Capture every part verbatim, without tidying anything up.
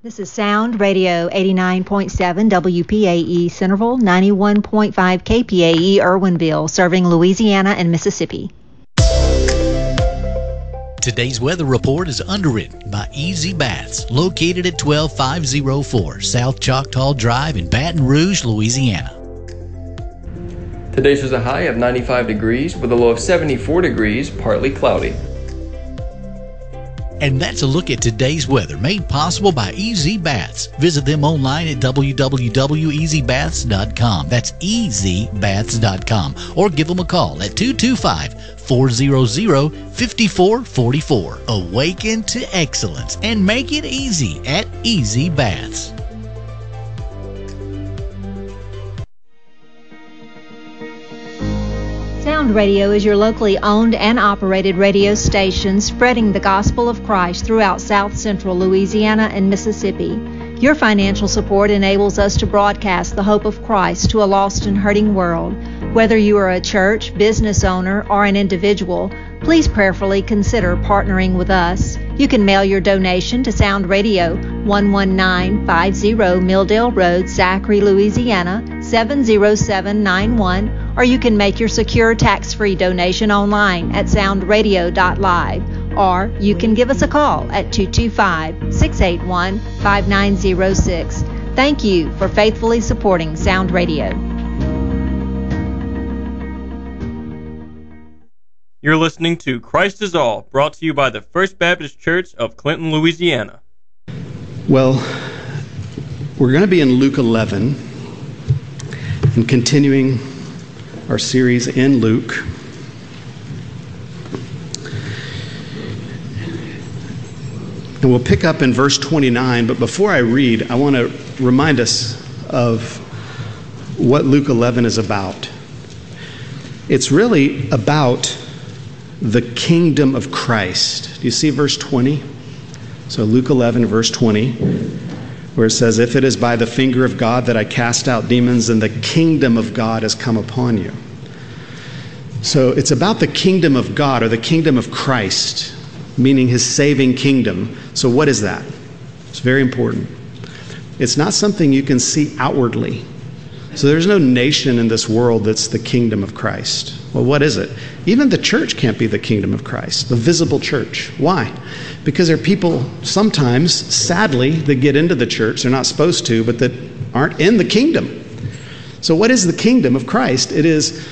This is Sound Radio eighty-nine point seven W P A E Centerville, ninety-one point five K P A E Irwinville, serving Louisiana and Mississippi. Today's weather report is underwritten by Easy Baths, located at twelve five oh four South Choctaw Drive in Baton Rouge, Louisiana. Today shows a high of ninety-five degrees with a low of seventy-four degrees, partly cloudy. And that's a look at today's weather, made possible by Easy Baths. Visit them online at w w w dot easy baths dot com. That's easy baths dot com. Or give them a call at two two five, four hundred, five four four four. Awaken to excellence and make it easy at Easy Baths. Sound Radio is your locally owned and operated radio station spreading the gospel of Christ throughout South Central Louisiana and Mississippi. Your financial support enables us to broadcast the hope of Christ to a lost and hurting world. Whether you are a church, business owner, or an individual, please prayerfully consider partnering with us. You can mail your donation to Sound Radio, one one nine five zero Milldale Road, Zachary, Louisiana, seven zero seven nine one, or you can make your secure tax-free donation online at sound radio dot live, or you can give us a call at two two five, six eight one, five nine zero six. Thank you for faithfully supporting Sound Radio. You're listening to Christ is All, brought to you by the First Baptist Church of Clinton, Louisiana. Well, we're going to be in Luke eleven and continuing our series in Luke. And we'll pick up in verse twenty-nine, but before I read, I want to remind us of what Luke eleven is about. It's really about the kingdom of Christ. Do you see verse twenty? So Luke eleven, verse twenty, where it says, "If it is by the finger of God that I cast out demons, then the kingdom of God has come upon you." So it's about the kingdom of God, or the kingdom of Christ, meaning his saving kingdom. So what is that? It's very important. It's not something you can see outwardly. So there's no nation in this world that's the kingdom of Christ. Well, what is it? Even the church can't be the kingdom of Christ, the visible church. Why? Because there are people sometimes, sadly, that get into the church, they're not supposed to, but that aren't in the kingdom. So what is the kingdom of Christ? It is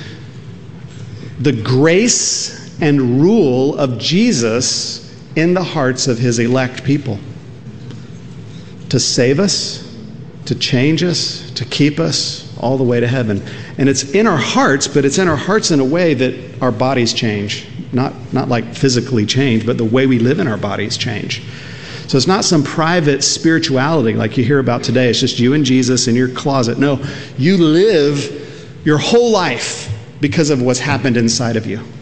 the grace and rule of Jesus in the hearts of his elect people, to save us, to change us, to keep us all the way to heaven. And it's in our hearts, but it's in our hearts in a way that our bodies change. Not, not like physically change, but the way we live in our bodies change. So it's not some private spirituality like you hear about today. It's just you and Jesus in your closet. No, you live your whole life because of what's happened inside of you.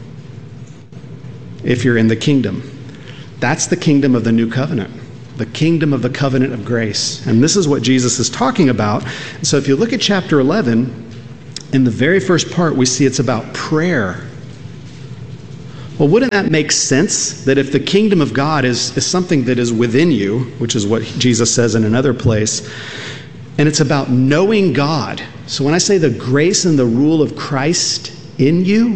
If you're in the kingdom. That's the kingdom of the new covenant. The kingdom of the covenant of grace. And this is what Jesus is talking about. And so if you look at chapter eleven, in the very first part, we see it's about prayer. Well, wouldn't that make sense that if the kingdom of God is, is something that is within you, which is what Jesus says in another place, and it's about knowing God. So when I say the grace and the rule of Christ in you,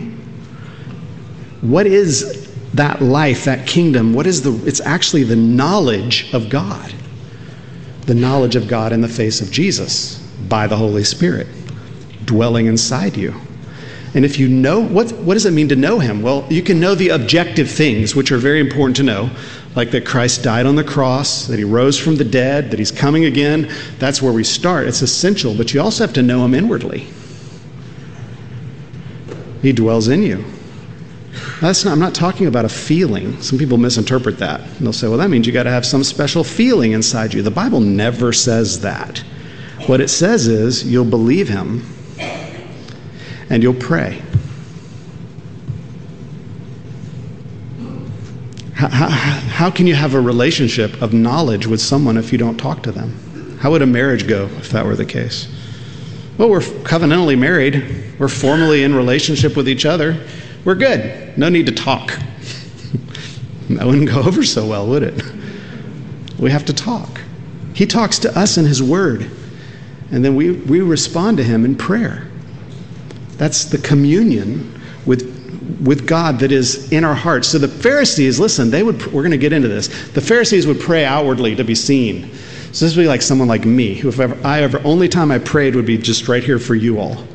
what is that life, that kingdom? What is the, it's actually the knowledge of God. The knowledge of God in the face of Jesus by the Holy Spirit dwelling inside you. And if you know, what, what does it mean to know him? Well, you can know the objective things, which are very important to know, like that Christ died on the cross, that he rose from the dead, that he's coming again. That's where we start. It's essential, but you also have to know him inwardly. He dwells in you. That's not, I'm not talking about a feeling. Some people misinterpret that. And they'll say, well, that means you got to have some special feeling inside you. The Bible never says that. What it says is you'll believe him and you'll pray. How, how, how can you have a relationship of knowledge with someone if you don't talk to them? How would a marriage go if that were the case? Well, we're covenantally married. We're formally in relationship with each other. We're good. No need to talk. That wouldn't go over so well, would it? We have to talk. He talks to us in his word. And then we, we respond to him in prayer. That's the communion with, with God that is in our hearts. So the Pharisees, listen, they would, we're going to get into this. The Pharisees would pray outwardly to be seen. So this would be like someone like me, who if ever, I ever, only time I prayed would be just right here for you all.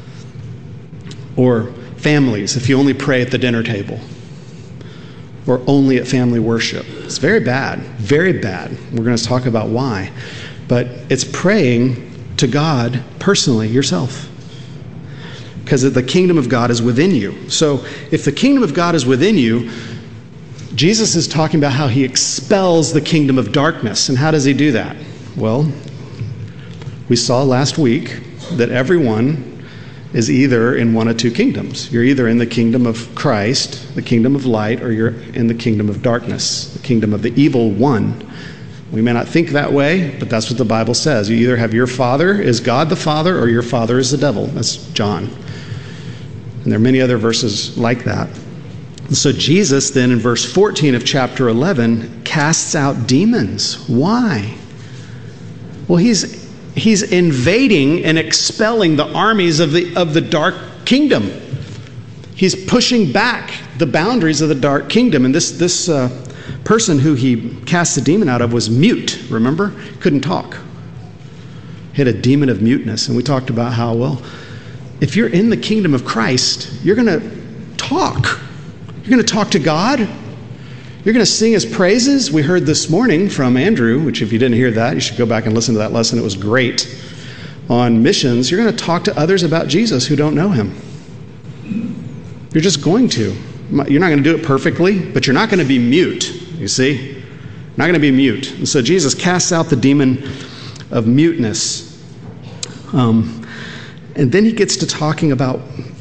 Or families, if you only pray at the dinner table. Or only at family worship. It's very bad, very bad. We're going to talk about why. But it's praying to God personally, yourself. Because the kingdom of God is within you. So if the kingdom of God is within you, Jesus is talking about how he expels the kingdom of darkness. And how does he do that? Well, we saw last week that everyone is either in one of two kingdoms. You're either in the kingdom of Christ, the kingdom of light, or you're in the kingdom of darkness, the kingdom of the evil one. We may not think that way, but that's what the Bible says. You either have your father is God the Father, or your father is the devil. That's John. And there are many other verses like that. So Jesus then in verse fourteen of chapter eleven casts out demons. Why? Well, he's he's invading and expelling the armies of the of the dark kingdom. He's pushing back the boundaries of the dark kingdom. And this this uh, person who he cast the demon out of was mute, remember? Couldn't talk. He had a demon of muteness. And we talked about how, well, if you're in the kingdom of Christ, you're going to talk. You're going to talk to God. You're going to sing his praises. We heard this morning from Andrew, which if you didn't hear that, you should go back and listen to that lesson. It was great. On missions, you're going to talk to others about Jesus who don't know him. You're just going to. You're not going to do it perfectly, but you're not going to be mute, you see? You're not going to be mute. And so Jesus casts out the demon of muteness. Um, and then he gets to talking about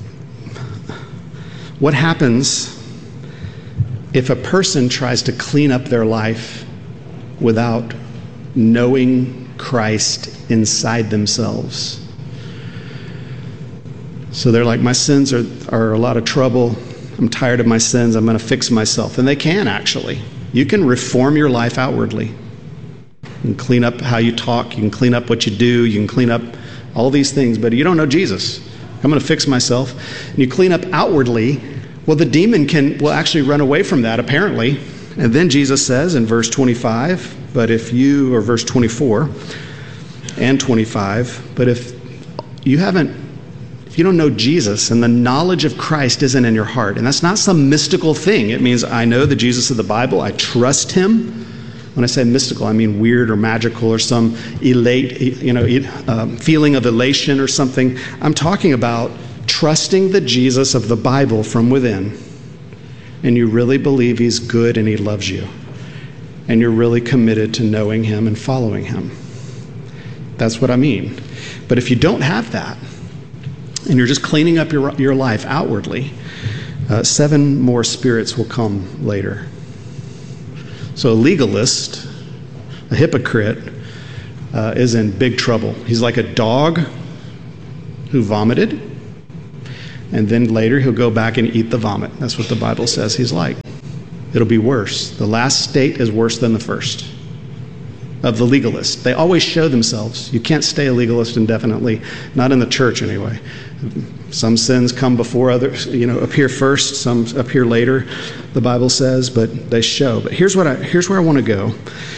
what happens if a person tries to clean up their life without knowing Christ inside themselves. So they're like, my sins are, are a lot of trouble. I'm tired of my sins. I'm going to fix myself. And they can, actually. You can reform your life outwardly. You can clean up how you talk. You can clean up what you do. You can clean up all these things. But you don't know Jesus. I'm going to fix myself. And you clean up outwardly. Well, the demon can will actually run away from that, apparently. And then Jesus says in verse twenty-five, but if you, or verse twenty-four and twenty-five, but if you haven't If you don't know Jesus and the knowledge of Christ isn't in your heart, and that's not some mystical thing. It means I know the Jesus of the Bible. I trust him. When I say mystical, I mean weird or magical or some elate, you know, um, feeling of elation or something. I'm talking about trusting the Jesus of the Bible from within, and you really believe he's good and he loves you, and you're really committed to knowing him and following him. That's what I mean. But if you don't have that, and you're just cleaning up your your life outwardly, uh, seven more spirits will come later. So a legalist, a hypocrite, uh, is in big trouble. He's like a dog who vomited, and then later he'll go back and eat the vomit. That's what the Bible says he's like. It'll be worse. The last state is worse than the first of the legalist. They always show themselves. You can't stay a legalist indefinitely, not in the church anyway. Some sins come before others, you know, appear first, some appear later, the Bible says, but they show. But here's what I here's where I want to go.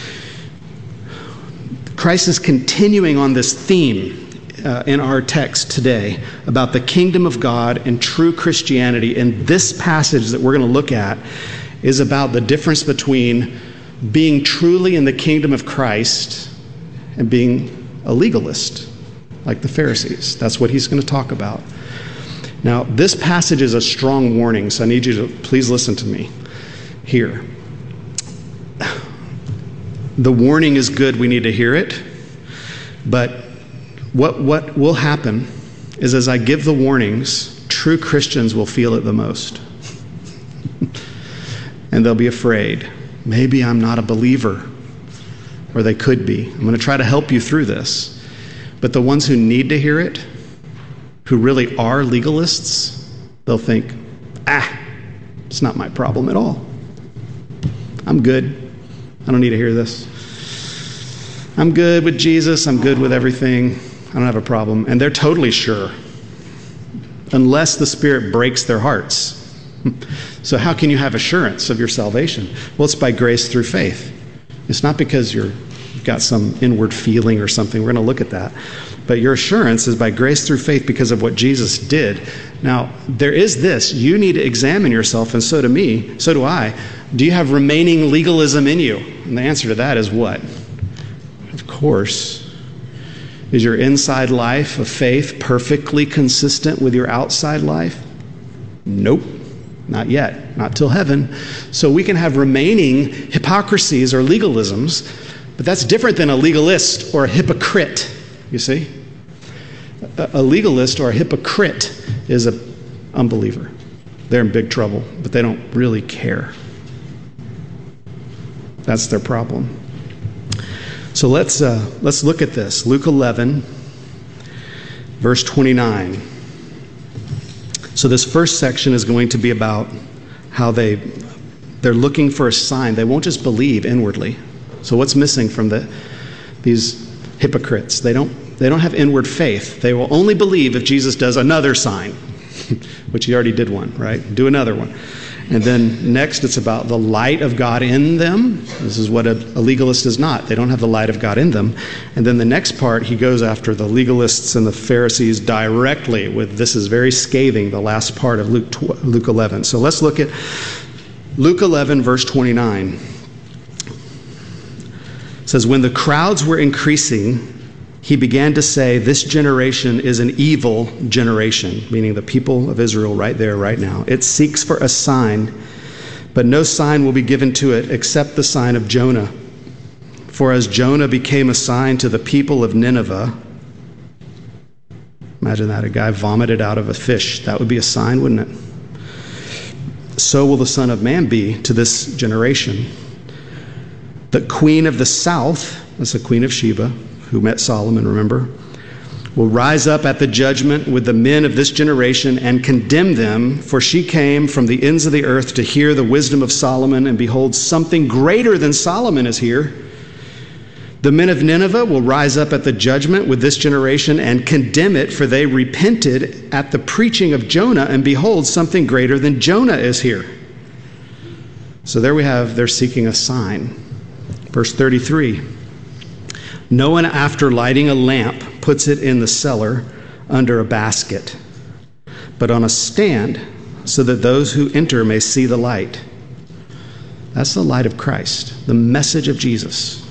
Christ is continuing on this theme uh, in our text today about the kingdom of God and true Christianity. And this passage that we're going to look at is about the difference between being truly in the kingdom of Christ and being a legalist, like the Pharisees. That's what he's going to talk about. Now, this passage is a strong warning, so I need you to please listen to me here. The warning is good. We need to hear it. But what, what will happen is as I give the warnings, true Christians will feel it the most. And they'll be afraid. Maybe I'm not a believer, or they could be. I'm going to try to help you through this. But the ones who need to hear it, who really are legalists, they'll think, ah, it's not my problem at all. I'm good. I don't need to hear this. I'm good with Jesus. I'm good with everything. I don't have a problem. And they're totally sure, unless the Spirit breaks their hearts. So how can you have assurance of your salvation? Well, it's by grace through faith. It's not because you're, you've got some inward feeling or something. We're going to look at that. But your assurance is by grace through faith because of what Jesus did. Now, there is this. You need to examine yourself, and so do me, so do I. Do you have remaining legalism in you? And the answer to that is what? Of course. Is your inside life of faith perfectly consistent with your outside life? Nope. Not yet. Not till heaven. So we can have remaining hypocrisies or legalisms, but that's different than a legalist or a hypocrite, you see? A legalist or a hypocrite is an unbeliever. They're in big trouble, but they don't really care. That's their problem. So let's uh, let's look at this. Luke eleven, verse twenty-nine. So this first section is going to be about how they they're looking for a sign. They won't just believe inwardly. So what's missing from the these hypocrites? They don't they don't have inward faith. They will only believe if Jesus does another sign, which he already did one, right? Do another one. And then next, it's about the light of God in them. This is what a, a legalist is not. They don't have the light of God in them. And then the next part, he goes after the legalists and the Pharisees directly with, this is very scathing, the last part of Luke, Luke eleven. So let's look at Luke eleven, verse twenty-nine. It says, when the crowds were increasing, he began to say, this generation is an evil generation, meaning the people of Israel right there, right now. It seeks for a sign, but no sign will be given to it except the sign of Jonah. For as Jonah became a sign to the people of Nineveh, imagine that, a guy vomited out of a fish. That would be a sign, wouldn't it? So will the Son of Man be to this generation. The queen of the south, that's the queen of Sheba, who met Solomon, remember, will rise up at the judgment with the men of this generation and condemn them, for she came from the ends of the earth to hear the wisdom of Solomon, and behold, something greater than Solomon is here. The men of Nineveh will rise up at the judgment with this generation and condemn it, for they repented at the preaching of Jonah, and behold, something greater than Jonah is here. So there we have, they're seeking a sign. Verse thirty-three. No one, after lighting a lamp, puts it in the cellar under a basket, but on a stand, so that those who enter may see the light. That's the light of Christ, the message of Jesus.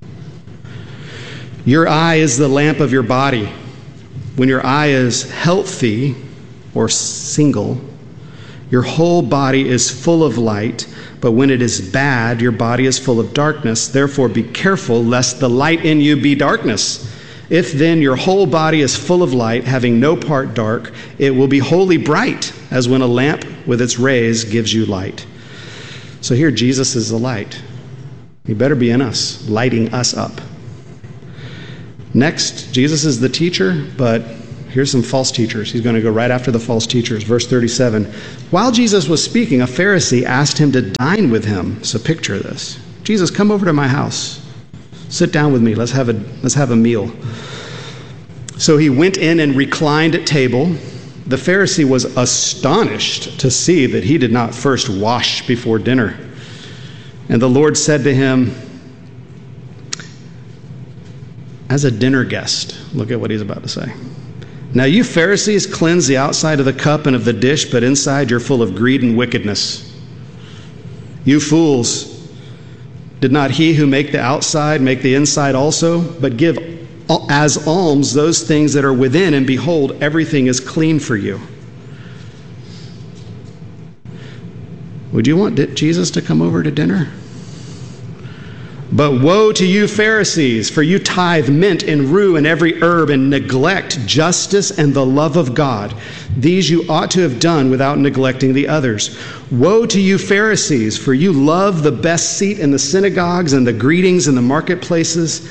Your eye is the lamp of your body. When your eye is healthy or single, your whole body is full of light. But when it is bad, your body is full of darkness. Therefore, be careful lest the light in you be darkness. If then your whole body is full of light, having no part dark, it will be wholly bright, as when a lamp with its rays gives you light. So here, Jesus is the light. He better be in us, lighting us up. Next, Jesus is the teacher, but here's some false teachers. He's going to go right after the false teachers. Verse thirty-seven. While Jesus was speaking, a Pharisee asked him to dine with him. So picture this. Jesus, come over to my house. Sit down with me. Let's have a, let's have a meal. So he went in and reclined at table. The Pharisee was astonished to see that he did not first wash before dinner. And the Lord said to him, as a dinner guest, look at what he's about to say. Now you Pharisees cleanse the outside of the cup and of the dish, but inside you're full of greed and wickedness. You fools, did not he who make the outside make the inside also? But give as alms those things that are within, and behold, everything is clean for you. Would you want Jesus to come over to dinner? But woe to you Pharisees, for you tithe mint and rue and every herb, and neglect justice and the love of God. These you ought to have done without neglecting the others. Woe to you Pharisees, for you love the best seat in the synagogues and the greetings in the marketplaces.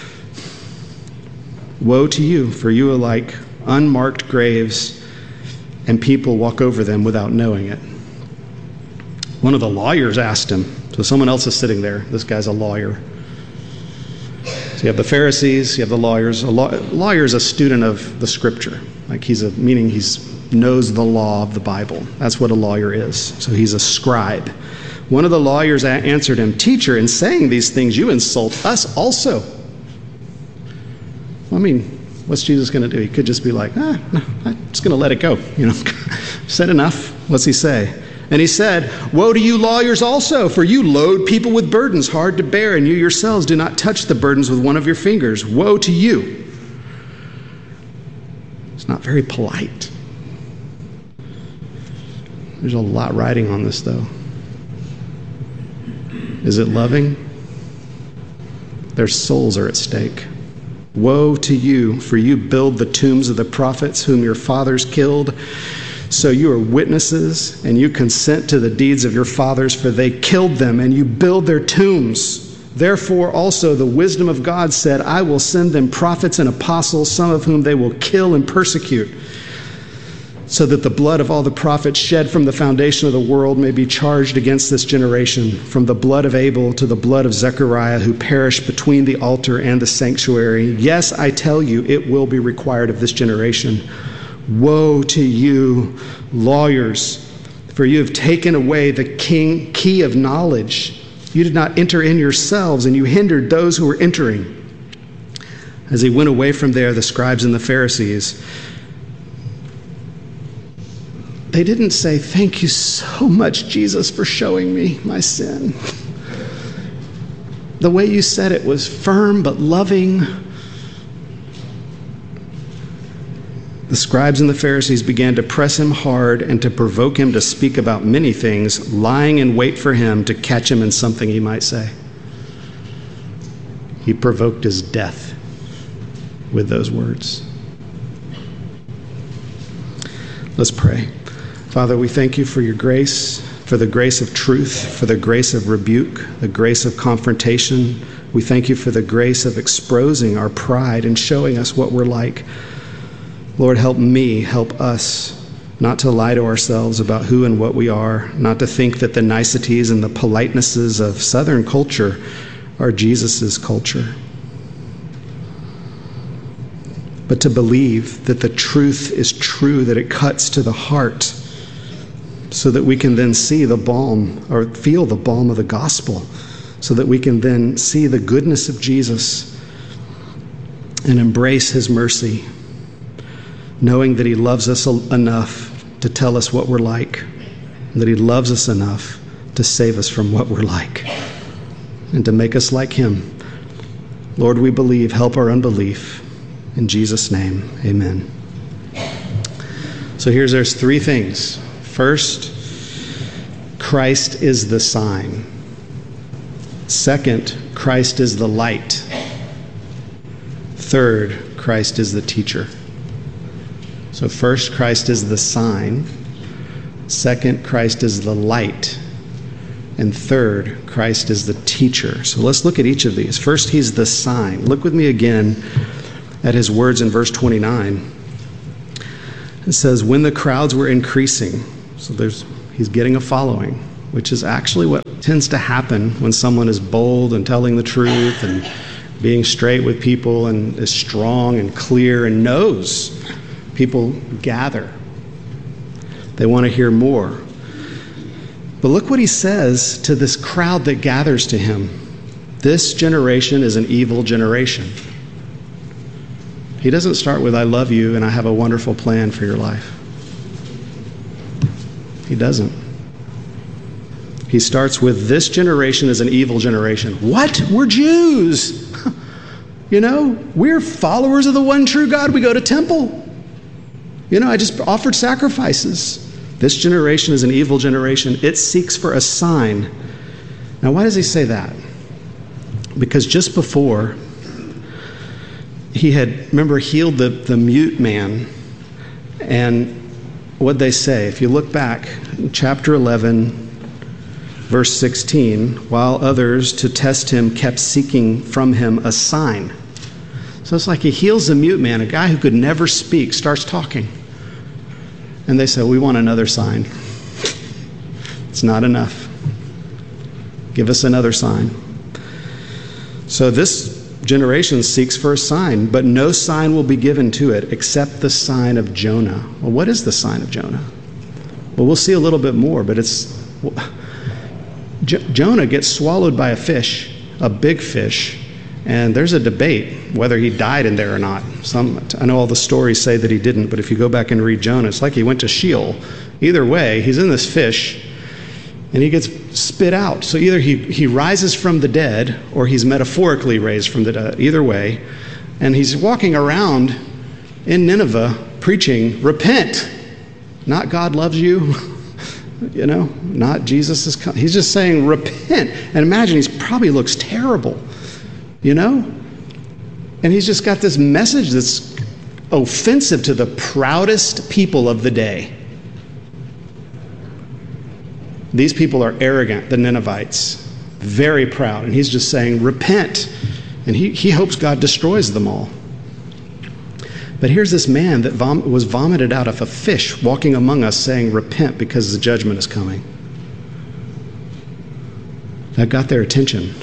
Woe to you, for you are like unmarked graves, and people walk over them without knowing it. One of the lawyers asked him, so someone else is sitting there. This guy's a lawyer. So you have the Pharisees, you have the lawyers. A law, lawyer is a student of the Scripture. Like he's a, meaning he's knows the law of the Bible. That's what a lawyer is. So he's a scribe. One of the lawyers answered him, "Teacher, in saying these things, you insult us also." Well, I mean, what's Jesus going to do? He could just be like, ah, no, I'm just going to let it go. You know, said enough. What's he say? And he said, "Woe to you lawyers also, for you load people with burdens hard to bear, and you yourselves do not touch the burdens with one of your fingers. Woe to you." It's not very polite. There's a lot riding on this, though. Is it loving? Their souls are at stake. Woe to you, for you build the tombs of the prophets whom your fathers killed. So you are witnesses, and you consent to the deeds of your fathers, for they killed them, and you build their tombs. Therefore also the wisdom of God said, "I will send them prophets and apostles, some of whom they will kill and persecute, so that the blood of all the prophets shed from the foundation of the world may be charged against this generation, from the blood of Abel to the blood of Zechariah, who perished between the altar and the sanctuary. Yes, I tell you, it will be required of this generation. Woe to you, lawyers, for you have taken away the king, key of knowledge. You did not enter in yourselves, and you hindered those who were entering." As he went away from there, the scribes and the Pharisees, they didn't say, "Thank you so much, Jesus, for showing me my sin." The way you said it was firm but loving. The scribes and the Pharisees began to press him hard and to provoke him to speak about many things, lying in wait for him to catch him in something he might say. He provoked his death with those words. Let's pray. Father, we thank you for your grace, for the grace of truth, for the grace of rebuke, the grace of confrontation. We thank you for the grace of exposing our pride and showing us what we're like. Lord, help me, help us, not to lie to ourselves about who and what we are, not to think that the niceties and the politenesses of Southern culture are Jesus's culture, but to believe that the truth is true, that it cuts to the heart, so that we can then see the balm or feel the balm of the gospel, so that we can then see the goodness of Jesus and embrace his mercy, knowing that he loves us enough to tell us what we're like, and that he loves us enough to save us from what we're like and to make us like him. Lord, we believe. Help our unbelief. In Jesus' name, amen. So here's there's three things. First, Christ is the sign. Second, Christ is the light. Third, Christ is the teacher. So first, Christ is the sign. Second, Christ is the light. And third, Christ is the teacher. So let's look at each of these. First, he's the sign. Look with me again at his words in verse twenty-nine. It says, when the crowds were increasing, so there's he's getting a following, which is actually what tends to happen when someone is bold and telling the truth and being straight with people and is strong and clear and knows. People gather. They want to hear more. But look what he says to this crowd that gathers to him. This generation is an evil generation. He doesn't start with, I love you and I have a wonderful plan for your life. He doesn't. He starts with, this generation is an evil generation. What? We're Jews. You know, we're followers of the one true God. We go to temple. You know, I just offered sacrifices. This generation is an evil generation. It seeks for a sign. Now, why does he say that? Because just before, he had, remember, healed the, the mute man. And what'd they say? If you look back, chapter eleven, verse sixteen, while others, to test him, kept seeking from him a sign. So it's like he heals the mute man, a guy who could never speak, starts talking. And they say, we want another sign. It's not enough. Give us another sign. So this generation seeks for a sign, but no sign will be given to it except the sign of Jonah. Well, what is the sign of Jonah? Well, we'll see a little bit more, but it's... Well, J- Jonah gets swallowed by a fish, a big fish, and there's a debate whether he died in there or not. Some, I know all the stories say that he didn't, but if you go back and read Jonah, it's like he went to Sheol. Either way, he's in this fish, and he gets spit out. So either he, he rises from the dead, or he's metaphorically raised from the dead. Either way. And he's walking around in Nineveh preaching, repent, not God loves you. You know, not Jesus is coming. He's just saying, repent. And imagine, he probably looks terrible, you know? And he's just got this message that's offensive to the proudest people of the day. These people are arrogant, the Ninevites, very proud. And he's just saying, repent. And he, he hopes God destroys them all. But here's this man that vom- was vomited out of a fish walking among us saying, repent because the judgment is coming. That got their attention.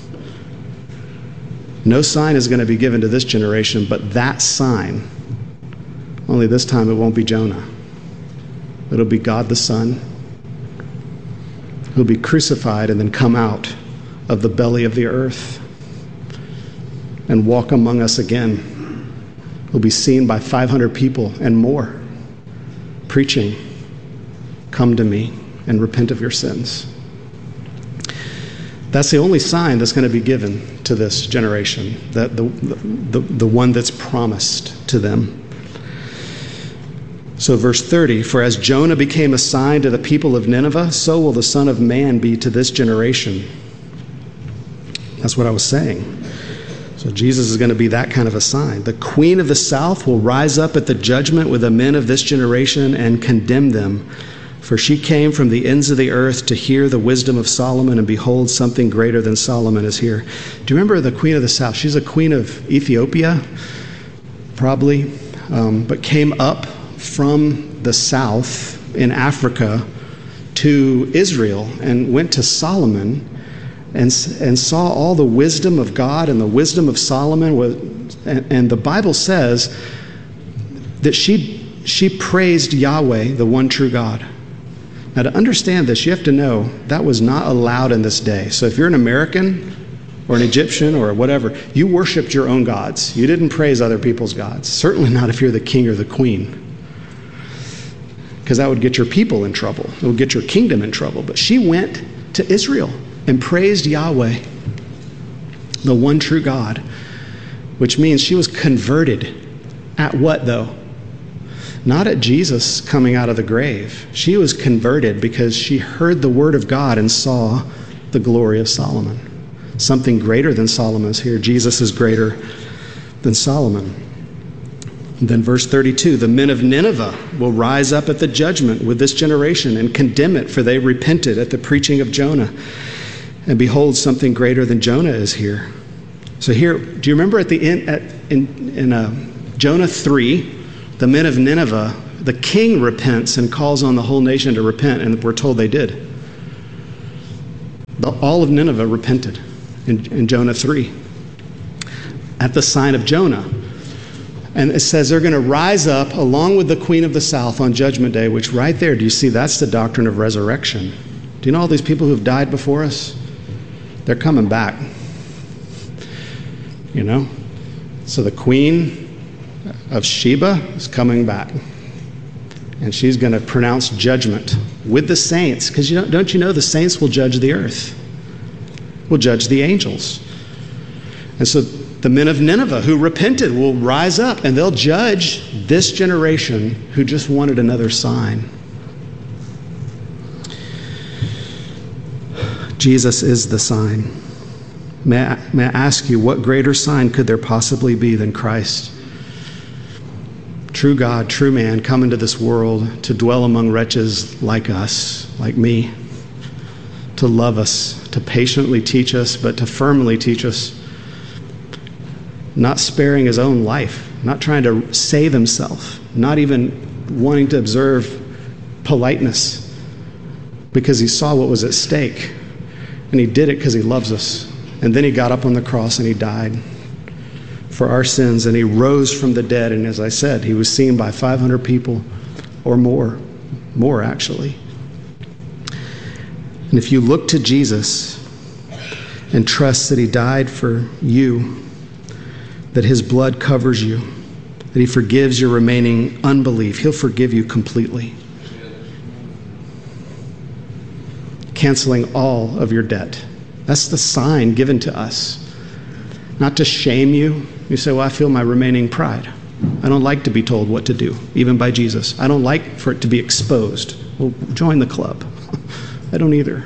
No sign is going to be given to this generation, but that sign, only this time it won't be Jonah. It'll be God the Son, who'll be crucified and then come out of the belly of the earth and walk among us again. Will be seen by five hundred people and more, preaching, come to me and repent of your sins. That's the only sign that's going to be given to this generation, that the, the, the one that's promised to them. So verse thirty, for as Jonah became a sign to the people of Nineveh, so will the Son of Man be to this generation. That's what I was saying. So Jesus is going to be that kind of a sign. The queen of the south will rise up at the judgment with the men of this generation and condemn them. For she came from the ends of the earth to hear the wisdom of Solomon, and behold, something greater than Solomon is here. Do you remember the queen of the south? She's a queen of Ethiopia, probably, um, but came up from the south in Africa to Israel and went to Solomon and, and saw all the wisdom of God and the wisdom of Solomon. Was, and, and the Bible says that she, she praised Yahweh, the one true God. Now, to understand this, you have to know that was not allowed in this day. So if you're an American or an Egyptian or whatever, you worshiped your own gods. You didn't praise other people's gods. Certainly not if you're the king or the queen, because that would get your people in trouble. It would get your kingdom in trouble. But she went to Israel and praised Yahweh, the one true God, which means she was converted. At what, though? Not at Jesus coming out of the grave. She was converted because she heard the word of God and saw the glory of Solomon. Something greater than Solomon is here. Jesus is greater than Solomon. And then verse thirty-two, the men of Nineveh will rise up at the judgment with this generation and condemn it, for they repented at the preaching of Jonah. And behold, something greater than Jonah is here. So here, do you remember at the end, at, in, in uh, Jonah three, the men of Nineveh, the king repents and calls on the whole nation to repent, and we're told they did. The, all of Nineveh repented in, in Jonah three at the sign of Jonah. And it says they're going to rise up along with the queen of the south on Judgment Day, which right there, do you see, that's the doctrine of resurrection. Do you know all these people who've died before us? They're coming back. You know? So the queen of Sheba is coming back. And she's going to pronounce judgment with the saints. Because you don't, don't you know the saints will judge the earth? Will judge the angels. And so the men of Nineveh who repented will rise up and they'll judge this generation who just wanted another sign. Jesus is the sign. May I, may I ask you, what greater sign could there possibly be than Christ? True God, true man, come into this world to dwell among wretches like us, like me, to love us, to patiently teach us, but to firmly teach us, not sparing his own life, not trying to save himself, not even wanting to observe politeness, because he saw what was at stake. And he did it because he loves us. And then he got up on the cross and he died. for our sins, and he rose from the dead. And as I said, he was seen by five hundred people or more, more actually. And if you look to Jesus and trust that he died for you, that his blood covers you, that he forgives your remaining unbelief, he'll forgive you completely, canceling all of your debt. That's the sign given to us. Not to shame you. You say, well, I feel my remaining pride. I don't like to be told what to do, even by Jesus. I don't like for it to be exposed. Well, join the club. I don't either.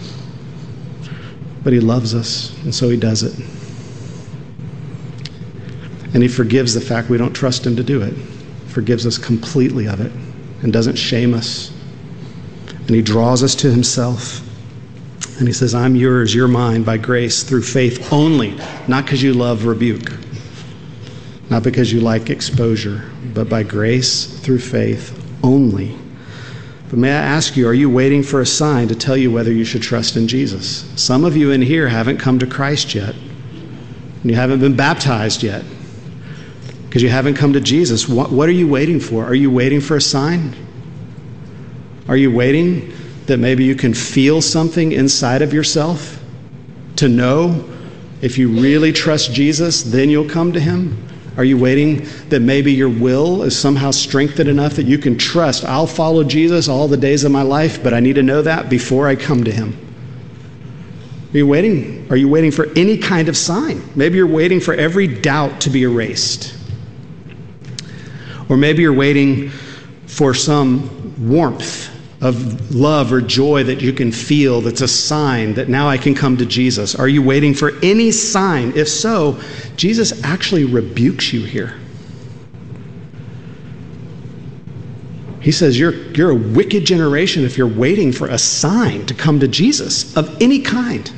But he loves us, and so he does it. And he forgives the fact we don't trust him to do it. Forgives us completely of it and doesn't shame us. And he draws us to himself. And he says, I'm yours, you're mine by grace through faith only, not because you love rebuke, not because you like exposure, but by grace through faith only. But may I ask you, are you waiting for a sign to tell you whether you should trust in Jesus? Some of you in here haven't come to Christ yet, and you haven't been baptized yet, because you haven't come to Jesus. What, what are you waiting for? Are you waiting for a sign? Are you waiting that maybe you can feel something inside of yourself to know if you really trust Jesus, then you'll come to him? Are you waiting that maybe your will is somehow strengthened enough that you can trust, I'll follow Jesus all the days of my life, but I need to know that before I come to him? Are you waiting? Are you waiting for any kind of sign? Maybe you're waiting for every doubt to be erased. Or maybe you're waiting for some warmth of love or joy that you can feel that's a sign that now I can come to Jesus. Are you waiting for any sign? If so, Jesus actually rebukes you here. He says you're, you're a wicked generation if you're waiting for a sign to come to Jesus of any kind.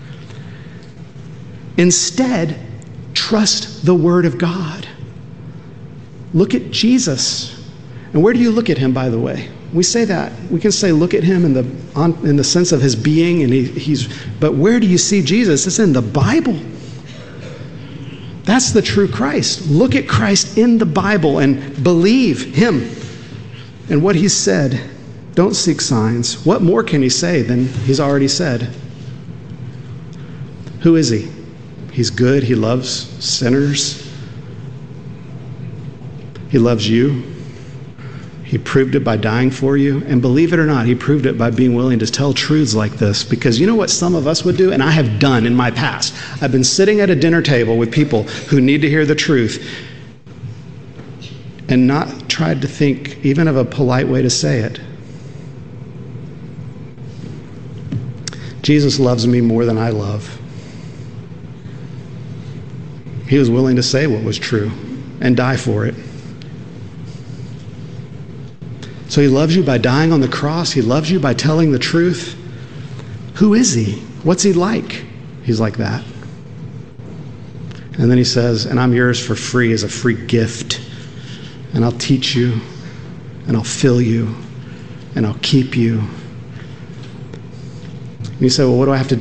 Instead, trust the Word of God. Look at Jesus. And where do you look at him, by the way? We say that. We can say look at him in the on, in the sense of his being, and he, he's. But where do you see Jesus? It's in the Bible. That's the true Christ. Look at Christ in the Bible and believe him and what he said. Don't seek signs. What more can he say than he's already said? Who is he? He's good. He loves sinners. He loves you. He proved it by dying for you. And believe it or not, he proved it by being willing to tell truths like this. Because you know what some of us would do? And I have done in my past. I've been sitting at a dinner table with people who need to hear the truth and not tried to think even of a polite way to say it. Jesus loves me more than I love. He was willing to say what was true and die for it. So he loves you by dying on the cross. He loves you by telling the truth. Who is he? What's he like? He's like that. And then he says, and I'm yours for free as a free gift. And I'll teach you, and I'll fill you, and I'll keep you. And you say, well, what do I have to